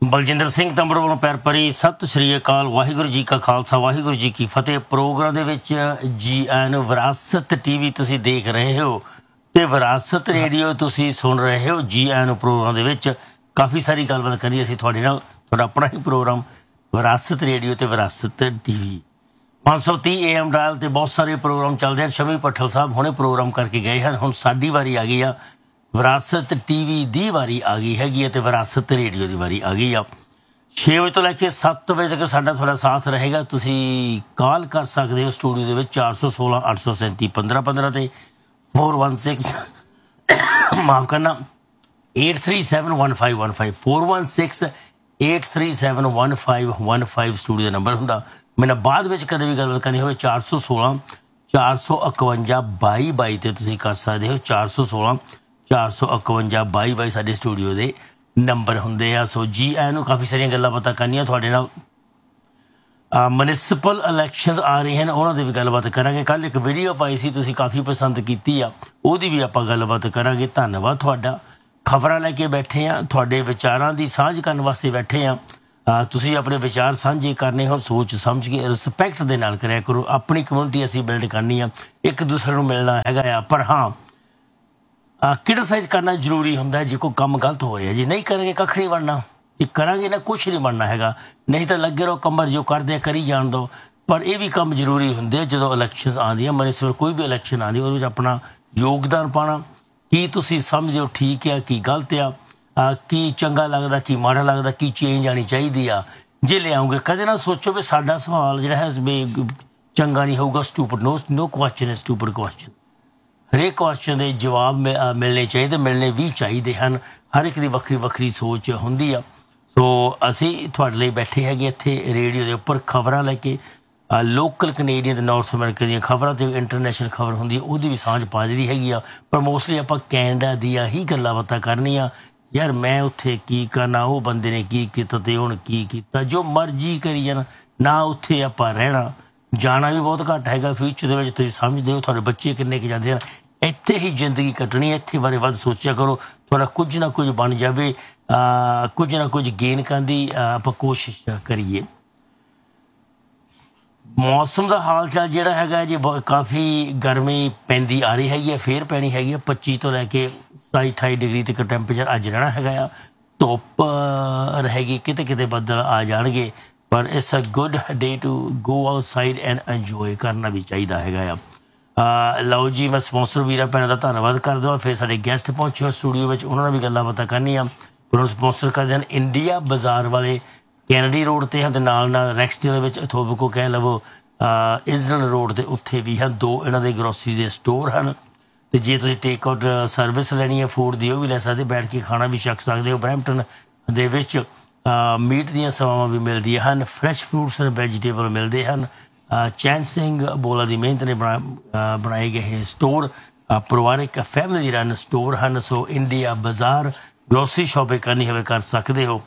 ਬਲਜਿੰਦਰ ਸਿੰਘ ਤੰਬੜ ਵੱਲੋਂ ਪੈਰ ਭਰੀ ਸਤਿ ਸ਼੍ਰੀ ਅਕਾਲ। ਵਾਹਿਗੁਰੂ ਜੀ ਕਾ ਖਾਲਸਾ, ਵਾਹਿਗੁਰੂ ਜੀ ਕੀ ਫਤਿਹ। ਪ੍ਰੋਗਰਾਮ ਦੇ ਵਿੱਚ ਜੀ ਆਇਆਂ ਨੂੰ। ਵਿਰਾਸਤ ਟੀਵੀ ਤੁਸੀਂ ਦੇਖ ਰਹੇ ਹੋ ਤੇ ਵਿਰਾਸਤ ਰੇਡੀਓ ਤੁਸੀਂ ਸੁਣ ਰਹੇ ਹੋ। ਜੀ ਆਇਆਂ ਨੂੰ ਪ੍ਰੋਗਰਾਮ ਦੇ ਵਿੱਚ ਕਾਫੀ ਸਾਰੀ ਗੱਲਬਾਤ ਕਰੀ ਅਸੀਂ ਤੁਹਾਡੇ ਨਾਲ। ਤੁਹਾਡਾ ਆਪਣਾ ਹੀ ਪ੍ਰੋਗਰਾਮ ਵਿਰਾਸਤ ਰੇਡੀਓ ਤੇ ਵਿਰਾਸਤ ਟੀਵੀ 530 AM ਡਾਇਲ ਤੇ ਬਹੁਤ ਸਾਰੇ ਪ੍ਰੋਗਰਾਮ ਚੱਲਦੇ ਹਨ। ਸ਼ਮੀ ਪੱਠਲ ਸਾਹਿਬ ਹੁਣੇ ਪ੍ਰੋਗਰਾਮ ਕਰਕੇ ਗਏ ਹਨ। ਹੁਣ ਸਾਡੀ ਵਾਰੀ ਆ ਗਈ ਆ। ਵਿਰਾਸਤ ਟੀਵੀ ਦੀ ਵਾਰੀ ਆ ਗਈ ਹੈਗੀ ਹੈ ਤੇ ਵਿਰਾਸਤ ਰੇਡੀਓ ਦੀ ਵਾਰੀ ਆ ਗਈ ਆ। 6 ਵਜੇ ਤੋਂ ਲੈ ਕੇ 7 ਵਜੇ ਤੱਕ ਸਾਡਾ ਤੁਹਾਡਾ ਸਾਥ ਰਹੇਗਾ। ਤੁਸੀਂ ਕਾਲ ਕਰ ਸਕਦੇ ਹੋ ਸਟੂਡੀਓ ਦੇ ਵਿੱਚ 416 837 1515 ਤੇ 416 ਮਾਫ ਕਰਨਾ 8371515 416 8371515 ਸਟੂਡੀਓ ਦਾ ਨੰਬਰ ਹੁੰਦਾ। ਮੈਨੂੰ ਬਾਅਦ ਵਿੱਚ ਕਦੇ ਵੀ ਗੱਲਬਾਤ ਕਰਨੀ ਹੋਵੇ 416 451 2222 ਤੇ ਤੁਸੀਂ ਕਰ ਸਕਦੇ ਹੋ। 416 451 2222 ਸਾਡੇ ਸਟੂਡੀਓ ਦੇ ਨੰਬਰ ਹੁੰਦੇ ਆ। ਸੋ ਜੀ ਆਇਆਂ ਨੂੰ। ਕਾਫੀ ਸਾਰੀਆਂ ਗੱਲਾਂ ਪਤਾ ਕਰਨੀਆਂ ਤੁਹਾਡੇ ਨਾਲ। ਮਿਊਨਿਸਪਲ ਇਲੈਕਸ਼ਨਸ ਆ ਰਹੇ ਹਨ, ਉਹਨਾਂ ਦੀ ਵੀ ਗੱਲਬਾਤ ਕਰਾਂਗੇ। ਕੱਲ੍ਹ ਇੱਕ ਵੀਡੀਓ ਪਾਈ ਸੀ, ਤੁਸੀਂ ਕਾਫੀ ਪਸੰਦ ਕੀਤੀ ਆ, ਉਹਦੀ ਵੀ ਆਪਾਂ ਗੱਲਬਾਤ ਕਰਾਂਗੇ। ਧੰਨਵਾਦ ਤੁਹਾਡਾ। ਖਬਰਾਂ ਲੈ ਕੇ ਬੈਠੇ ਆ, ਤੁਹਾਡੇ ਵਿਚਾਰਾਂ ਦੀ ਸਾਂਝ ਕਰਨ ਵਾਸਤੇ ਬੈਠੇ ਆ। ਤੁਸੀਂ ਆਪਣੇ ਵਿਚਾਰ ਸਾਂਝੇ ਕਰਨੇ ਹੋ, ਸੋਚ ਸਮਝ ਕੇ ਰਿਸਪੈਕਟ ਦੇ ਨਾਲ ਕਰਿਆ ਕਰੋ। ਆਪਣੀ ਕਮਿਊਨਿਟੀ ਅਸੀਂ ਬਿਲਡ ਕਰਨੀ ਆ, ਇੱਕ ਦੂਸਰੇ ਨੂੰ ਮਿਲਣਾ ਹੈਗਾ ਆ। ਪਰ ਹਾਂ, ਕ੍ਰਿਟੀਸਾਈਜ਼ ਕਰਨਾ ਜ਼ਰੂਰੀ ਹੁੰਦਾ ਜੇ ਕੋਈ ਕੰਮ ਗਲਤ ਹੋ ਰਿਹਾ। ਜੇ ਨਹੀਂ ਕਰਾਂਗੇ ਕੱਖ ਨਹੀਂ ਬਣਨਾ, ਜੇ ਕਰਾਂਗੇ ਨਾ ਕੁਛ ਨਹੀਂ ਬਣਨਾ ਹੈਗਾ। ਨਹੀਂ ਤਾਂ ਲੱਗੇ ਰਹੋ ਕੰਬਰ, ਜੋ ਕਰਦੇ ਕਰੀ ਜਾਣ ਦਿਓ। ਪਰ ਇਹ ਵੀ ਕੰਮ ਜ਼ਰੂਰੀ ਹੁੰਦੇ ਜਦੋਂ ਇਲੈਕਸ਼ਨਸ ਆਉਂਦੀਆਂ। ਮਿਊਨਿਸਪਲ ਕੋਈ ਵੀ ਇਲੈਕਸ਼ਨ ਆਉਂਦੀ ਉਹਦੇ ਵਿੱਚ ਆਪਣਾ ਯੋਗਦਾਨ ਪਾਉਣਾ। ਕੀ ਤੁਸੀਂ ਸਮਝਦੇ ਹੋ ਠੀਕ ਆ, ਕੀ ਗਲਤ ਆ, ਕੀ ਚੰਗਾ ਲੱਗਦਾ, ਕੀ ਮਾੜਾ ਲੱਗਦਾ, ਕੀ ਚੇਂਜ ਆਉਣੀ ਚਾਹੀਦੀ ਆ। ਜੇ ਲਿਆਉਂਗੇ ਕਦੇ ਨਾ ਸੋਚੋ ਵੀ ਸਾਡਾ ਸਵਾਲ ਜਿਹੜਾ ਹੈ ਚੰਗਾ ਨਹੀਂ ਹੋਊਗਾ। Stupid no question is stupid question. ਹਰੇਕ ਕੁਐਸਚਨ ਦੇ ਜਵਾਬ ਮਿਲਣੇ ਚਾਹੀਦੇ, ਮਿਲਣੇ ਵੀ ਚਾਹੀਦੇ ਹਨ। ਹਰ ਇੱਕ ਦੀ ਵੱਖਰੀ ਵੱਖਰੀ ਸੋਚ ਹੁੰਦੀ ਆ। ਸੋ ਅਸੀਂ ਤੁਹਾਡੇ ਲਈ ਬੈਠੇ ਹੈਗੇ ਇੱਥੇ ਰੇਡੀਓ ਦੇ ਉੱਪਰ ਖਬਰਾਂ ਲੈ ਕੇ। ਲੋਕਲ ਕੈਨੇਡੀਅਨ ਤੇ ਨਾਰਥ ਅਮਰੀਕਾ ਦੀਆਂ ਖਬਰਾਂ ਤੇ ਇੰਟਰਨੈਸ਼ਨਲ ਖਬਰ ਹੁੰਦੀ ਹੈ, ਉਹਦੀ ਵੀ ਸਾਂਝ ਪਾ ਦਿੱਤੀ ਹੈਗੀ ਆ। ਪਰ ਮੋਸਟਲੀ ਆਪਾਂ ਕੈਨੇਡਾ ਦੀਆਂ ਹੀ ਗੱਲਾਂ ਬਾਤਾਂ ਕਰਨੀਆਂ। ਯਾਰ ਮੈਂ ਉੱਥੇ ਕੀ ਕਰਨਾ, ਉਹ ਬੰਦੇ ਨੇ ਕੀ ਕੀਤਾ ਤੇ ਹੁਣ ਕੀ ਕੀਤਾ, ਜੋ ਮਰਜ਼ੀ ਕਰੀ ਜਾਣਾ। ਨਾ ਉੱਥੇ ਆਪਾਂ ਰਹਿਣਾ, ਜਾਣਾ ਵੀ ਬਹੁਤ ਘੱਟ ਹੈਗਾ ਫਿਊਚਰ ਦੇ ਵਿੱਚ। ਤੁਸੀਂ ਸਮਝਦੇ ਹੋ ਤੁਹਾਡੇ ਬੱਚੇ ਕਿੰਨੇ ਕੁ ਜਾਂਦੇ ਹਨ। ਇੱਥੇ ਹੀ ਜ਼ਿੰਦਗੀ ਕੱਟਣੀ, ਇੱਥੇ ਬਾਰੇ ਵੱਧ ਸੋਚਿਆ ਕਰੋ। ਤੁਹਾਡਾ ਕੁਝ ਨਾ ਕੁਝ ਬਣ ਜਾਵੇ, ਕੁਝ ਨਾ ਕੁਝ ਗੇਨ ਕਰਨ ਦੀ ਆਪਾਂ ਕੋਸ਼ਿਸ਼ ਕਰੀਏ। ਮੌਸਮ ਦਾ ਹਾਲ ਚਾਲ ਜਿਹੜਾ ਹੈਗਾ ਜੀ, ਕਾਫੀ ਗਰਮੀ ਪੈਂਦੀ ਆ ਰਹੀ ਹੈਗੀ ਹੈ, ਫੇਰ ਪੈਣੀ ਹੈਗੀ ਆ। 25 ਤੋਂ ਲੈ ਕੇ 27-28 ਡਿਗਰੀ ਤੱਕ ਟੈਂਪਰੇਚਰ ਅੱਜ ਰਹਿਣਾ ਹੈਗਾ ਆ। ਧੁੱਪ ਰਹੇਗੀ, ਕਿਤੇ ਕਿਤੇ ਬੱਦਲ ਆ ਜਾਣਗੇ। ਪਰ it's a good day to go outside and enjoy ਕਰਨਾ ਵੀ ਚਾਹੀਦਾ ਹੈਗਾ ਆ। ਲਓ ਜੀ, ਮੈਂ ਸਪੋਂਸਰ ਵੀਰਾਂ ਭੈਣਾਂ ਦਾ ਧੰਨਵਾਦ ਕਰ ਦੇਵਾਂ। ਫਿਰ ਸਾਡੇ ਗੈਸਟ ਪਹੁੰਚੇ ਸਟੂਡੀਓ ਵਿੱਚ, ਉਹਨਾਂ ਨਾਲ ਵੀ ਗੱਲਾਂ ਬਾਤਾਂ ਕਰਨੀਆਂ। ਉਹਨਾਂ ਨੂੰ ਸਪੋਂਸਰ ਕਰਦੇ ਹਨ ਇੰਡੀਆ ਬਾਜ਼ਾਰ ਵਾਲੇ, ਕੈਨੇਡੀ ਰੋਡ 'ਤੇ ਹਨ, ਅਤੇ ਨਾਲ ਨਾਲ ਰੈਕਸਡੇਲ ਦੇ ਵਿੱਚ ਇਥੋਬਕੋ ਕਹਿ ਲਵੋ, ਇਜ਼ਰਲ ਰੋਡ 'ਤੇ ਉੱਥੇ ਵੀ ਹਨ। 2 ਇਹਨਾਂ ਦੇ ਗਰੋਸਰੀ ਦੇ ਸਟੋਰ ਹਨ। ਅਤੇ ਜੇ ਤੁਸੀਂ ਟੇਕ ਆਊਟ ਸਰਵਿਸ ਲੈਣੀ ਹੈ ਫੂਡ ਦੀ, ਉਹ ਵੀ ਲੈ ਸਕਦੇ, ਬੈਠ ਕੇ ਖਾਣਾ ਵੀ ਛਕ ਸਕਦੇ ਹੋ। ਬਰੈਂਪਟਨ ਦੇ ਵਿੱਚ ਮੀਟ ਦੀਆਂ ਸੇਵਾਵਾਂ ਵੀ ਮਿਲਦੀਆਂ ਹਨ। ਫਰੈਸ਼ ਫਰੂਟਸ ਐਂਡ ਵੈਜੀਟੇਬਲ ਮਿਲਦੇ ਹਨ। ਚੈਨ ਸਿੰਘ ਬੋਲਾ ਦੀ ਮਿਹਨਤ ਨੇ ਬਣਾਏ ਗਏ ਸਟੋਰ ਪਰਿਵਾਰਿਕ ਫੈਮਿਲੀ ਰਨ ਸਟੋਰ ਹਨ। ਸੋ ਇੰਡੀਆ ਬਾਜ਼ਾਰ ਗਰੋਸਰੀ ਸ਼ਾਪਿੰਗ ਕਰਨੀ ਹੋਵੇ ਕਰ ਸਕਦੇ ਹੋ।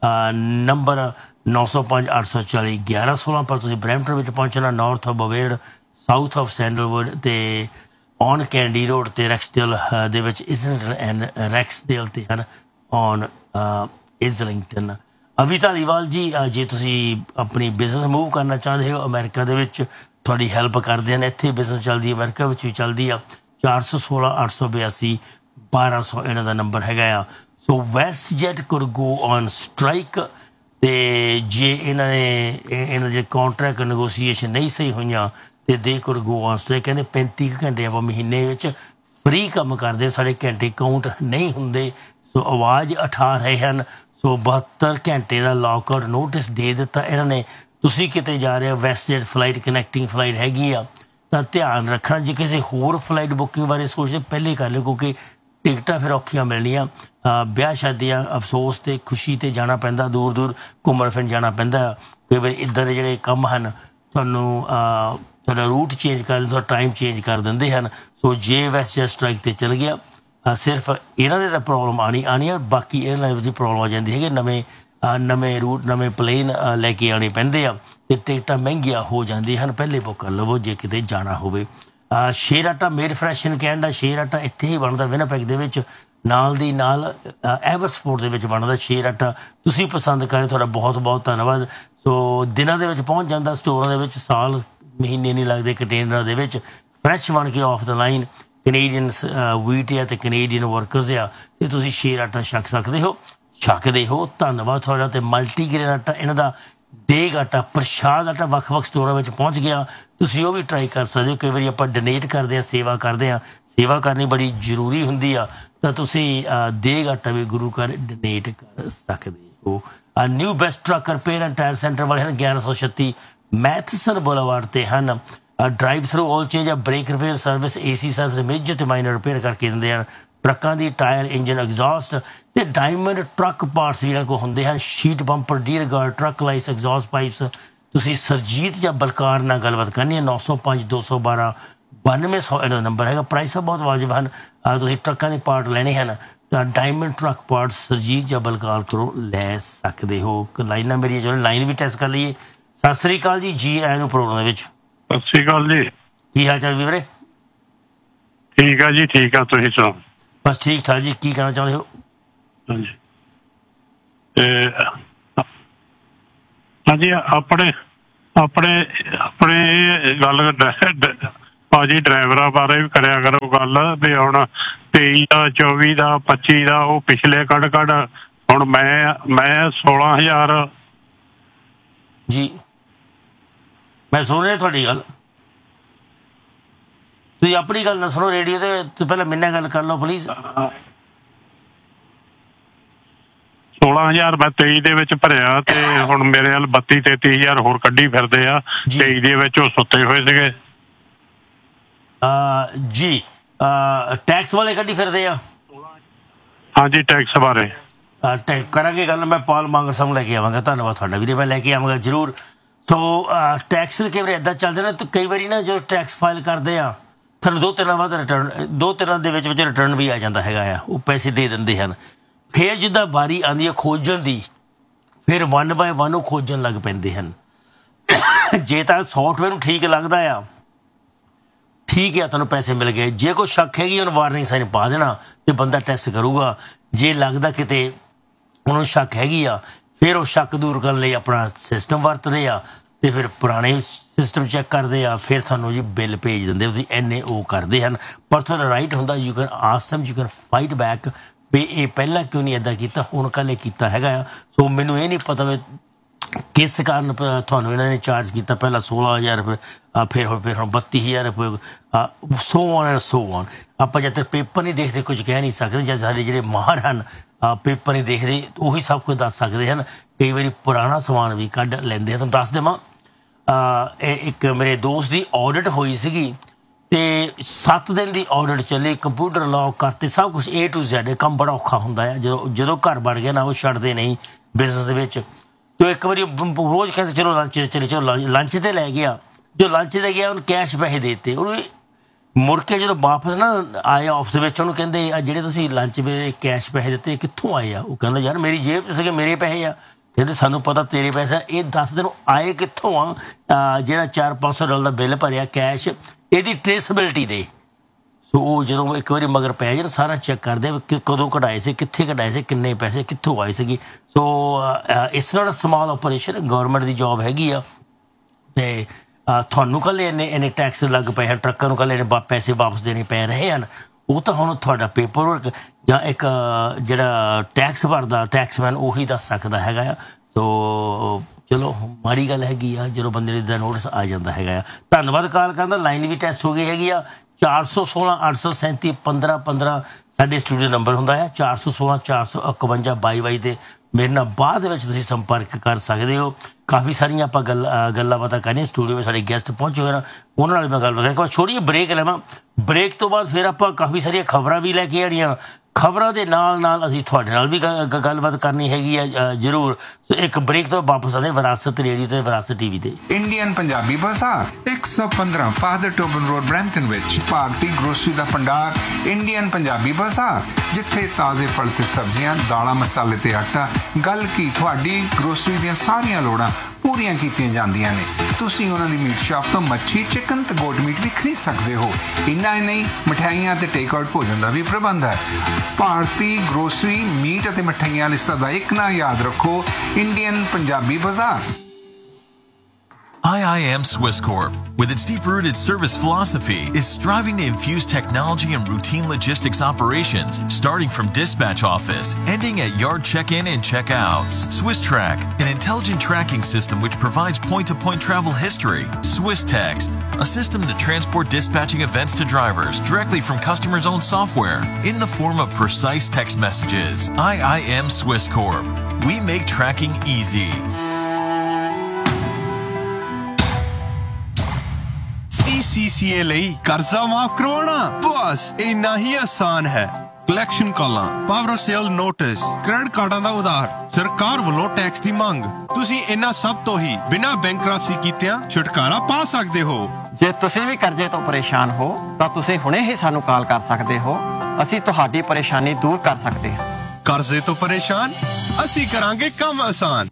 ਨੰਬਰ 905 840 1116 ਪਰ ਤੁਸੀਂ ਬਰੈਂਪਟਨ ਵਿੱਚ ਪਹੁੰਚਣਾ। North of ਬਵੇਡ, south of sandalwood ਅਤੇ ਔਨ ਕੈਨੇਡੀ ਰੋਡ ਅਤੇ ਰੈਕਸਡੇਲ ਦੇ ਵਿੱਚ ਇਜ਼ਲਿੰਗਟਨ ਐਂਡ ਰੈਕਸਡੇਲ 'ਤੇ ਹਨ। ਔਨ ਇਜ਼ਲਿੰਗਟਨ। ਅਵੀ ਧਾਲੀਵਾਲ ਜੀ, ਜੇ ਤੁਸੀਂ ਆਪਣੀ ਬਿਜ਼ਨਸ ਮੂਵ ਕਰਨਾ ਚਾਹੁੰਦੇ ਹੋ ਅਮਰੀਕਾ ਦੇ ਵਿੱਚ, ਤੁਹਾਡੀ ਹੈਲਪ ਕਰਦੇ ਹਨ। ਇੱਥੇ ਬਿਜ਼ਨਸ ਚੱਲਦੀ ਹੈ, ਅਮਰੀਕਾ ਵਿੱਚ ਵੀ ਚੱਲਦੀ ਆ। 416 882 1200 ਇਹਨਾਂ ਦਾ ਨੰਬਰ ਹੈਗਾ ਆ। ਸੋ West jet could go on strike. ਅਤੇ ਜੇ ਇਹਨਾਂ ਦੇ ਕਾਂਟਰੈਕਟ ਨੈਗੋਸੀਏਸ਼ਨ ਨਹੀਂ ਸਹੀ ਹੋਈਆਂ ਅਤੇ ਦੇ ਕੁਡ ਗੋ ਔਨ ਸਟ੍ਰਾਈਕ। ਕਹਿੰਦੇ 35 ਘੰਟੇ ਆਪਾਂ ਮਹੀਨੇ ਵਿੱਚ ਫਰੀ ਕੰਮ ਕਰਦੇ, ਸਾਡੇ ਘੰਟੇ ਕਾਊਂਟ ਨਹੀਂ ਹੁੰਦੇ। ਸੋ ਆਵਾਜ਼ ਉਠਾ ਰਹੇ ਹਨ। ਸੋ 72 ਘੰਟੇ ਦਾ ਲੌਕਆਊਟ ਨੋਟਿਸ ਦੇ ਦਿੱਤਾ ਇਹਨਾਂ ਨੇ। ਤੁਸੀਂ ਕਿਤੇ ਜਾ ਰਹੇ ਹੋ, West jet flight connecting flight ਹੈਗੀ ਆ, ਤਾਂ ਧਿਆਨ ਰੱਖਣਾ। ਜੇ ਕਿਸੇ ਹੋਰ ਫਲਾਈਟ ਬੁਕਿੰਗ ਬਾਰੇ ਸੋਚਦੇ ਪਹਿਲੇ ਕਰ ਲਿਓ, ਕਿਉਂਕਿ ਟਿਕਟਾਂ ਫਿਰ ਔਖੀਆਂ ਮਿਲਣੀਆਂ। ਵਿਆਹ ਸ਼ਾਦੀਆਂ, ਅਫਸੋਸ ਅਤੇ ਖੁਸ਼ੀ 'ਤੇ ਜਾਣਾ ਪੈਂਦਾ, ਦੂਰ ਦੂਰ ਘੁੰਮਣ ਫਿਰਨ ਜਾਣਾ ਪੈਂਦਾ। ਕਈ ਵਾਰੀ ਇੱਦਾਂ ਦੇ ਜਿਹੜੇ ਕੰਮ ਹਨ ਤੁਹਾਨੂੰ ਤੁਹਾਡਾ ਰੂਟ ਚੇਂਜ ਕਰ ਦਿੰਦੇ, ਤੁਹਾਡਾ ਟਾਈਮ ਚੇਂਜ ਕਰ ਦਿੰਦੇ ਹਨ। ਸੋ ਜੇ ਵੈਸਟ ਜੈਟ ਸਟ੍ਰਾਈਕ 'ਤੇ ਚੱਲ ਗਿਆ, ਸਿਰਫ ਇਹਨਾਂ ਦੇ ਤਾਂ ਪ੍ਰੋਬਲਮ ਆਉਣੀ ਆ, ਬਾਕੀ ਏਅਰਲਾਈਨ ਵਿੱਚ ਪ੍ਰੋਬਲਮ ਆ ਜਾਂਦੀ ਹੈਗੀ। ਨਵੇਂ ਰੂਟ, ਨਵੇਂ ਪਲੇਨ ਲੈ ਕੇ ਆਉਣੇ ਪੈਂਦੇ ਆ ਅਤੇ ਟਿਕਟਾਂ ਮਹਿੰਗੀਆਂ ਹੋ ਜਾਂਦੀਆਂ ਹਨ। ਪਹਿਲੇ ਬੁੱਕ ਕਰ ਲਵੋ ਜੇ ਕਿਤੇ ਜਾਣਾ ਹੋਵੇ। ਸ਼ੇਰ ਆਟਾ ਮੇਡ ਫਰੈਸ਼ ਇਨ ਕੈਨੇਡਾ। ਸ਼ੇਰ ਆਟਾ ਇੱਥੇ ਹੀ ਬਣਦਾ ਵਿਨਾਪੈਗ ਦੇ ਵਿੱਚ। ਨਾਲ ਦੀ ਨਾਲ ਐਵਰ ਸਪੋਰਟ ਦੇ ਵਿੱਚ ਬਣਦਾ ਸ਼ੇਰ ਆਟਾ ਤੁਸੀਂ ਪਸੰਦ ਕਰੇ ਤੁਹਾਡਾ ਬਹੁਤ ਬਹੁਤ ਧੰਨਵਾਦ। ਸੋ ਦਿਨਾਂ ਦੇ ਵਿੱਚ ਪਹੁੰਚ ਜਾਂਦਾ ਸਟੋਰਾਂ ਦੇ ਵਿੱਚ, ਸਾਲ ਮਹੀਨੇ ਨਹੀਂ ਲੱਗਦੇ ਕੰਟੇਨਰਾਂ ਦੇ ਵਿੱਚ ਫਰੈਸ਼ ਬਣ ਕੇ of the line Canadian wheat ਆ ਅਤੇ ਕੈਨੇਡੀਅਨ ਵਰਕਰਸ ਆ ਅਤੇ ਤੁਸੀਂ ਸ਼ੇਰ ਆਟਾ ਛਕ ਸਕਦੇ ਹੋ। ਧੰਨਵਾਦ ਤੁਹਾਡਾ। ਅਤੇ ਮਲਟੀਗ੍ਰੇਨ ਆਟਾ ਇਹਨਾਂ ਦਾ ਦੇਗ ਆਟਾ ਪ੍ਰਸ਼ਾਦ ਆਟਾ ਵੱਖ ਸਟੋਰਾਂ ਵਿੱਚ ਪਹੁੰਚ ਗਿਆ, ਤੁਸੀਂ ਉਹ ਵੀ ਟਰਾਈ ਕਰ ਸਕਦੇ ਹੋ। ਕਈ ਵਾਰੀ ਆਪਾਂ ਡੋਨੇਟ ਕਰਦੇ ਹਾਂ, ਸੇਵਾ ਕਰਦੇ ਹਾਂ, ਸੇਵਾ ਕਰਨੀ ਬੜੀ ਜ਼ਰੂਰੀ ਹੁੰਦੀ ਆ, ਤਾਂ ਤੁਸੀਂ ਦੇਗ ਆਟਾ ਵੀ ਗੁਰੂ ਘਰ ਡੋਨੇਟ ਕਰ ਸਕਦੇ ਹੋ। New best truck repair and tyre centre ਵਾਲੇ ਹਨ 1136 ਮੈਥਸਨ ਬੁਲੇਵਾਰਡ ਤੇ ਹਨ। ਡਰਾਈਵ ਥਰੂ ਆਲ ਚੇਂਜ ਆ, break repair service, AC service, major ਤੇ ਮਾਈਨਰ ਰਿਪੇਅਰ ਕਰਕੇ ਦਿੰਦੇ ਹਨ। ਟਰੱਕਾਂ ਦੀ ਟਾਇਰ, ਇੰਜਨ, ਐਗਜ਼ੌਸਟ ਤੇ ਡਾਇਮੰਡ ਟਰੱਕ ਪਾਰਟਸ ਵੀ ਇਹਨਾਂ ਕੋਲ ਹੁੰਦੇ ਹਨ। Sheet bumper, dear guard, truck lights, exhaust pipes. ਤੁਸੀਂ ਸਰਜੀਤ ਜਾਂ ਬਲਕਾਰ ਨਾਲ ਗੱਲਬਾਤ ਕਰਨੀ ਹੈ 905 212 9200 ਇਹਨਾਂ ਦਾ ਨੰਬਰ ਹੈਗਾ। ਪ੍ਰਾਈਸਾਂ ਬਹੁਤ ਵਾਜਬ ਹਨ। ਤੁਸੀਂ ਟਰੱਕਾਂ ਦੇ ਪਾਰਟ ਲੈਣੇ ਹਨ ਤਾਂ ਡਾਇਮੰਡ ਟਰੱਕ ਪਾਰਟਸ ਸਰਜੀਤ ਜਾਂ ਬਲਕਾਰ ਕੋਲੋਂ ਲੈ ਸਕਦੇ ਹੋ। ਲਾਈਨਾਂ ਮੇਰੀਆਂ ਚਲੋ ਲਾਈਨ ਵੀ ਟੈਸਟ ਕਰ ਲਈਏ। ਸਤਿ ਸ੍ਰੀ ਅਕਾਲ ਜੀ ਆਇਆਂ ਨੂੰ ਪ੍ਰੋਗਰਾਮ ਦੇ ਵਿੱਚ। ਸਤਿ ਸ੍ਰੀ ਅਕਾਲ ਜੀ, ਕੀ ਹਾਲ ਚਾਲ ਵੀਰੇ? ਠੀਕ ਆ ਜੀ, ਠੀਕ ਆ, ਤੁਸੀਂ ਸੁਣਾਓ? ਬਸ ਠੀਕ ਠਾਕ ਜੀ। ਕੀ ਕਹਿਣਾ ਚਾਹੁੰਦੇ ਹੋ? ਹਾਂਜੀ ਹਾਂਜੀ ਆਪਣੇ ਆਪਣੇ ਆਪਣੇ ਗੱਲ ਭਾਜੀ ਡਰਾਈਵਰਾਂ ਬਾਰੇ ਵੀ ਕਰਿਆ ਕਰੋ ਗੱਲ ਵੀ ਹੁਣ 23 ਦਾ 24 ਦਾ 25 ਦਾ ਉਹ ਪਿਛਲੇ ਕੱਢ ਹੁਣ ਮੈਂ 16,000 ਜੀ। ਮੈਂ ਸੁਣ ਰਿਹਾ ਤੁਹਾਡੀ ਗੱਲ, ਤੁਸੀਂ ਆਪਣੀ ਗੱਲ ਨਾ ਸੁਣੋ ਰੇਡੀਓ ਤੇ ਪਹਿਲਾਂ ਮੇਰੇ ਨਾਲ ਗੱਲ ਕਰ ਲਓ ਪਲੀਜ਼। 16,000 ਮੈਂ 23 ਦੇ ਵਿੱਚ ਭਰਿਆ ਤੇ ਹੁਣ ਮੇਰੇ ਵੱਲ 32-33,000 ਹੋਰ ਕੱਢੀ ਫਿਰਦੇ ਆ। 23 ਦੇ ਵਿੱਚ ਉਹ ਸੁੱਤੇ ਹੋਏ ਸੀਗੇ ਜੀ। ਟੈਕਸ ਵਾਲੇ ਕੱਢੀ ਫਿਰਦੇ ਆ? ਹਾਂਜੀ, ਟੈਕਸ ਬਾਰੇ ਕਰਾਂਗੇ ਗੱਲ। ਮੈਂ ਪਾਲ ਮਾਂਗਰ ਸਾਹਿਬ ਨੂੰ ਲੈ ਕੇ ਆਵਾਂਗਾ। ਧੰਨਵਾਦ ਤੁਹਾਡਾ ਵੀਰੇ, ਮੈਂ ਲੈ ਕੇ ਆਵਾਂਗਾ ਜ਼ਰੂਰ। ਸੋ ਟੈਕਸ ਕਈ ਵਾਰੀ ਇੱਦਾਂ ਚੱਲਦੇ ਨੇ ਤਾਂ ਕਈ ਵਾਰੀ ਨਾ ਜਦੋਂ ਟੈਕਸ ਫਾਈਲ ਕਰਦੇ ਆ ਤੁਹਾਨੂੰ 2 ਦਿਨਾਂ ਬਾਅਦ ਰਿਟਰਨ, 2 ਦਿਨਾਂ ਦੇ ਵਿੱਚ ਰਿਟਰਨ ਵੀ ਆ ਜਾਂਦਾ ਹੈਗਾ ਆ, ਉਹ ਪੈਸੇ ਦੇ ਦਿੰਦੇ ਹਨ। ਫਿਰ ਜਿੱਦਾਂ ਵਾਰੀ ਆਉਂਦੀ ਹੈ ਖੋਜਣ ਦੀ, ਫਿਰ 1 ਬਾਏ 1 ਉਹ ਖੋਜਣ ਲੱਗ ਪੈਂਦੇ ਹਨ। ਜੇ ਤਾਂ ਸੌਫਟਵੇਅਰ ਨੂੰ ਠੀਕ ਲੱਗਦਾ ਆ, ਠੀਕ ਆ, ਤੁਹਾਨੂੰ ਪੈਸੇ ਮਿਲ ਗਏ। ਜੇ ਕੋਈ ਸ਼ੱਕ ਹੈਗੀ ਉਹਨੂੰ ਵਾਰਨਿੰਗ ਸਾਈਨ ਪਾ ਦੇਣਾ ਤੇ ਬੰਦਾ ਟੈਸਟ ਕਰੂਗਾ। ਜੇ ਲੱਗਦਾ ਕਿਤੇ ਉਹਨੂੰ ਸ਼ੱਕ ਹੈਗੀ ਆ, ਫਿਰ ਉਹ ਸ਼ੱਕ ਦੂਰ ਕਰਨ ਲਈ ਆਪਣਾ ਸਿਸਟਮ ਵਰਤਦੇ ਆ ਤੇ ਫਿਰ ਪੁਰਾਣੇ ਸਿਸਟਮ ਚੈੱਕ ਕਰਦੇ ਆ, ਫਿਰ ਤੁਹਾਨੂੰ ਜੀ ਬਿੱਲ ਭੇਜ ਦਿੰਦੇ। ਤੁਸੀਂ ਇੰਨੇ ਉਹ ਕਰਦੇ ਹਨ, ਪਰ ਤੁਹਾਡਾ ਰਾਈਟ ਹੁੰਦਾ you can ask them, you can fight back ਵੀ ਇਹ ਪਹਿਲਾਂ ਕਿਉਂ ਨਹੀਂ ਇੱਦਾਂ ਕੀਤਾ, ਹੁਣ ਕੱਲ੍ਹ ਇਹ ਕੀਤਾ ਹੈਗਾ ਆ। ਸੋ ਮੈਨੂੰ ਇਹ ਨਹੀਂ ਪਤਾ ਵੀ ਕਿਸ ਕਾਰਨ ਤੁਹਾਨੂੰ ਇਹਨਾਂ ਨੇ ਚਾਰਜ ਕੀਤਾ। ਪਹਿਲਾਂ 16,000 ਰੁਪਏ, ਫਿਰ ਹੁਣ 32,000 ਰੁਪਏ, ਸੋ ਔਨ। ਆਪਾਂ ਜਦ ਤੱਕ ਪੇਪਰ ਨਹੀਂ ਦੇਖਦੇ ਕੁਝ ਕਹਿ ਨਹੀਂ ਸਕਦੇ। ਜਦ ਸਾਡੇ ਜਿਹੜੇ ਮਾਹਰ ਹਨ ਪੇਪਰ ਨਹੀਂ ਦੇਖਦੇ, ਉਹੀ ਸਭ ਕੁਝ ਦੱਸ ਸਕਦੇ ਹਨ। ਕਈ ਵਾਰੀ ਪੁਰਾਣਾ ਸਮਾਨ ਵੀ ਕੱਢ ਲੈਂਦੇ ਆ। ਤੁਹਾਨੂੰ ਦੱਸ ਦੇਵਾਂ, ਇੱਕ ਮੇਰੇ ਦੋਸਤ ਦੀ ਆਡਿਟ ਹੋਈ ਸੀਗੀ ਤੇ 7 ਦਿਨ ਦੀ ਆਡਿਟ ਚੱਲੀ, ਕੰਪਿਊਟਰ ਲੌਕ ਕਰਤੇ, ਸਭ ਕੁਛ A to Z। ਕੰਮ ਬੜਾ ਔਖਾ ਹੁੰਦਾ ਆ ਜਦੋਂ ਘਰ ਬਣ ਗਿਆ ਨਾ, ਉਹ ਛੱਡਦੇ ਨਹੀਂ ਬਿਜ਼ਨਸ ਦੇ ਵਿੱਚ। ਤੇ ਇੱਕ ਵਾਰੀ ਰੋਜ਼ ਕਹਿੰਦੇ ਚਲੋ ਲੰਚ ਤੇ ਲੈ ਗਿਆ। ਜੋ ਲੰਚ ਤੇ ਗਿਆ ਉਹਨੂੰ ਕੈਸ਼ ਪੈਸੇ ਦੇ ਦਿੱਤੇ। ਉਹਨੂੰ ਮੁੜ ਕੇ ਜਦੋਂ ਵਾਪਸ ਨਾ ਆਏ ਆਫਿਸ ਵਿੱਚ, ਉਹਨੂੰ ਕਹਿੰਦੇ ਆ ਜਿਹੜੇ ਤੁਸੀਂ ਲੰਚ ਵੇਲੇ ਕੈਸ਼ ਪੈਸੇ ਦਿੱਤੇ ਕਿੱਥੋਂ ਆਏ ਆ? ਉਹ ਕਹਿੰਦਾ ਯਾਰ ਮੇਰੀ ਜੇਬ 'ਚ ਸੀਗੇ, ਮੇਰੇ ਪੈਸੇ ਆ। ਕਹਿੰਦੇ ਸਾਨੂੰ ਪਤਾ ਤੇਰੇ ਪੈਸੇ, ਇਹ ਦੱਸ ਦਿਨ ਆਏ ਕਿੱਥੋਂ ਆ? ਜਿਹੜਾ $400-500 ਦਾ ਬਿੱਲ ਭਰਿਆ ਕੈਸ਼, ਇਹਦੀ ਟ੍ਰੇਸਬਿਲਿਟੀ ਦੇ। ਸੋ ਉਹ ਜਦੋਂ ਇੱਕ ਵਾਰੀ ਮਗਰ ਪੈ ਜਾਣ ਸਾਰਾ ਚੈੱਕ ਕਰਦੇ ਕਿ ਕਦੋਂ ਕਢਾਏ ਸੀ, ਕਿੱਥੇ ਕਢਾਏ ਸੀ, ਕਿੰਨੇ ਪੈਸੇ ਕਿੱਥੋਂ ਆਏ ਸੀਗੇ। ਸੋ ਇਸ ਨਾਲ ਸਮਾਲ ਆਪਰੇਸ਼ਨ ਗੌਰਮੈਂਟ ਦੀ ਜੋਬ ਹੈਗੀ ਆ ਅਤੇ ਤੁਹਾਨੂੰ ਕੱਲ੍ਹ ਇੰਨੇ ਟੈਕਸ ਲੱਗ ਪਏ ਹਨ, ਟਰੱਕਾਂ ਨੂੰ ਕੱਲ੍ਹ ਇੰਨੇ ਪੈਸੇ ਵਾਪਸ ਦੇਣੇ ਪੈ ਰਹੇ ਹਨ। ਉਹ ਤਾਂ ਹੁਣ ਤੁਹਾਡਾ ਪੇਪਰ ਵਰਕ ਜਾਂ ਇੱਕ ਜਿਹੜਾ ਟੈਕਸ ਭਰਦਾ ਟੈਕਸਮੈਨ ਉਹੀ ਦੱਸ ਸਕਦਾ ਹੈਗਾ ਆ। ਸੋ ਚਲੋ ਮਾੜੀ ਗੱਲ ਹੈਗੀ ਆ ਜਦੋਂ ਬੰਦੇ ਦਾ ਨੋਟਿਸ ਆ ਜਾਂਦਾ ਹੈਗਾ ਆ। ਧੰਨਵਾਦ ਕਾਲ ਕਰਨ ਦਾ। ਲਾਈਨ ਵੀ ਟੈਸਟ ਹੋ ਗਈ ਹੈਗੀ ਆ। 416 837 1515 ਸਾਡੇ ਸਟੂਡੀਓ ਨੰਬਰ ਹੁੰਦਾ ਹੈ। 416 451 2222 ਦੇ ਮੇਰੇ ਨਾਲ ਬਾਅਦ ਦੇ ਵਿੱਚ ਤੁਸੀਂ ਸੰਪਰਕ ਕਰ ਸਕਦੇ ਹੋ। ਕਾਫੀ ਸਾਰੀਆਂ ਆਪਾਂ ਗੱਲਾਂ ਬਾਤਾਂ ਕਰਨੀਆਂ। ਸਟੂਡੀਓ ਵਿੱਚ ਸਾਡੇ ਗੈਸਟ ਪਹੁੰਚੇ ਹੋਏ ਨੇ, ਉਹਨਾਂ ਨਾਲ ਮੈਂ ਗੱਲਬਾਤ ਕਰਾਂ। ਛੋਟੀ ਜਿਹੀ ਬ੍ਰੇਕ ਲਵਾਂ, ਬ੍ਰੇਕ ਤੋਂ ਬਾਅਦ ਫਿਰ ਆਪਾਂ ਕਾਫੀ ਸਾਰੀਆਂ ਖਬਰਾਂ ਵੀ ਲੈ ਕੇ ਆਉਣੀਆਂ। ਖਬਰਾਂ ਦੇ ਨਾਲ ਅਸੀਂ ਤੁਹਾਡੇ ਨਾਲ ਵੀ ਗੱਲਬਾਤ ਕਰਨੀ ਹੈਗੀ ਆ ਜ਼ਰੂਰ। ਇੱਕ ਬ੍ਰੇਕ ਤੋਂ ਵਾਪਸ ਆਉਂਦੇ ਵਿਰਾਸਤ ਰੇਡੀਓ ਤੇ ਵਿਰਾਸਤ TV ਤੇ। ਇੰਡੀਅਨ ਪੰਜਾਬੀ ਬਾਜ਼ਾਰ 115 ਫਾਦਰ ਟੋਬਨ ਰੋਡ ਬਰੈਂਪਟਨ ਵਿੱਚ ਭਾਰਤੀ ਗਰੋਸਰੀ ਦਾ ਭੰਡਾਰ ਇੰਡੀਅਨ ਪੰਜਾਬੀ ਬਾਜ਼ਾਰ, ਜਿੱਥੇ ਤਾਜ਼ੇ ਫਲ ਤੇ ਸਬਜ਼ੀਆਂ, ਦਾਲਾਂ, ਮਸਾਲੇ ਤੇ ਆਟਾ, ਗੱਲ ਕੀ ਤੁਹਾਡੀ ਗਰੋਸਰੀ ਦੀਆਂ ਸਾਰੀਆਂ ਲੋੜਾਂ ਪੂਰੀਆਂ ਕੀਤੀਆਂ ਜਾਂਦੀਆਂ ਨੇ। ਤੁਸੀਂ ਉਹਨਾਂ ਦੀ ਮੀਟ ਸ਼ਾਪ ਤੋਂ ਮੱਛੀ, ਚਿਕਨ ਤੇ ਗੋਟ ਮੀਟ ਵੀ ਖਰੀਦ ਸਕਦੇ ਹੋ। ਇੰਨਾ ਹੀ ਨਹੀਂ, ਮਠਿਆਈਆਂ ਤੇ ਟੇਕ ਆਊਟ ਭੋਜਨ ਦਾ ਵੀ ਪ੍ਰਬੰਧ ਹੈ। ਭਾਰਤੀ ਗਰੋਸਰੀ ਮੀਟ ਅਤੇ ਮਠਿਆਈਆਂ ਲਿਸਟਾਂ ਦਾ ਇੱਕ ਨਾਂ ਯਾਦ ਰੱਖੋ, ਇੰਡੀਅਨ ਪੰਜਾਬੀ ਬਾਜ਼ਾਰ। IIM Swiss Corp, with its deep-rooted service philosophy, is striving to infuse technology and routine logistics operations, starting from dispatch office, ending at yard check-in and check-outs. Swiss Track, an intelligent tracking system which provides point-to-point travel history. Swiss Text, a system to transport dispatching events to drivers directly from customers' own software in the form of precise text messages. IIM Swiss Corp. We make tracking easy. CCCA ਲਈ ਕਰਜ਼ਾ ਮਾਫ ਕਰਵਾਉਣਾ ਬਸ ਇੰਨਾ ਹੀ ਆਸਾਨ ਹੈ। Collection ਕਾਲਾਂ, power sale notice, credit ਕਾਰਡਾਂ ਦਾ ਉਧਾਰ, ਸਰਕਾਰ ਵੱਲੋਂ ਟੈਕਸ ਦੀ ਮੰਗ, ਤੁਸੀਂ ਇਹਨਾਂ ਸਭ ਤੋਂ ਹੀ ਬਿਨਾਂ ਬੈਂਕਰਪਸੀ ਕੀਤਿਆਂ ਛੁਟਕਾਰਾ ਪਾ ਸਕਦੇ ਹੋ। ਜੇ ਤੁਸੀਂ ਵੀ ਕਰਜ਼ੇ ਤੋਂ ਪਰੇਸ਼ਾਨ ਹੋ ਤਾਂ ਤੁਸੀਂ ਹੁਣੇ ਹੀ ਸਾਨੂੰ ਕਾਲ ਕਰ ਸਕਦੇ ਹੋ। ਅਸੀਂ ਤੁਹਾਡੀ ਪਰੇਸ਼ਾਨੀ ਦੂਰ ਕਰ ਸਕਦੇ ਹਾਂ। ਕਰਜ਼ੇ ਤੋਂ ਪਰੇਸ਼ਾਨ, ਅਸੀਂ ਕਰਾਂਗੇ ਕੰਮ ਆਸਾਨ।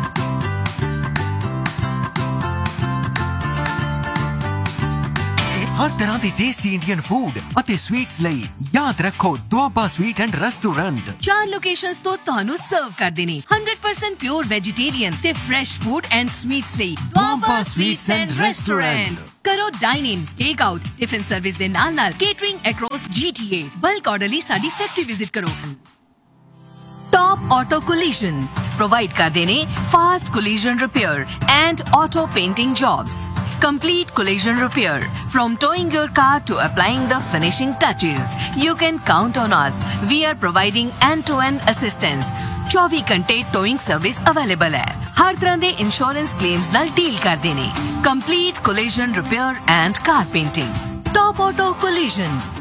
ਹਰ ਤਰ੍ਹਾਂ ਦੇ ਟੇਸਟੀ ਇੰਡੀਅਨ ਫੂਡ ਅਤੇ ਸਵੀਟਸ ਲਈ ਯਾਦ ਰੱਖੋ Doaba sweet and restaurant. 4 locations ਤੋਂ ਤੁਹਾਨੂੰ ਸਰਵ ਕਰਦੇ ਨੇ 100% ਪਿਓਰ ਵੈਜੀਟੇਰੀਅਨ ਤੇ ਫਰੈਸ਼ ਫੂਡ ਐਂਡ ਸਵੀਟਸ ਲਈ ਦੁਆਬਾ ਸਵੀਟਸ ਐਂਡ ਰੈਸਟੋਰੈਂਟ। ਕਰੋ ਡਾਈਨ ਇਨ, ਟੇਕ ਆਊਟ, ਟਿਫਿਨ ਸਰਵਿਸ ਦੇ ਨਾਲ ਕੇਟਰਿੰਗ ਅਕ੍ਰੋਸ GTA। ਬਲਕ ਆਰਡਰ ਲਈ ਸਾਡੀ ਫੈਕਟਰੀ ਵਿਜ਼ਿਟ ਕਰੋ। Top Auto Collision provide ਕਰਦੇ ਨੇ fast collision repair and auto painting jobs. Complete collision repair, from towing your car to applying the finishing touches. You can count on us. We are providing end-to-end assistance. 24 ਘੰਟੇ towing service available ਹੈ। ਹਰ ਤਰ੍ਹਾਂ ਦੇ insurance claims ਨਾਲ deal ਕਰਦੇ ਨੇ। Complete collision repair and car painting. Top Auto Collision,